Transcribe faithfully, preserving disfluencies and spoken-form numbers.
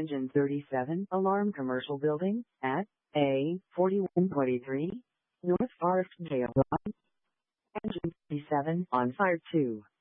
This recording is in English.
Engine thirty-seven Alarm Commercial Building at A forty-one twenty-three North Forest Trail Drive. Engine thirty-seven on fire two.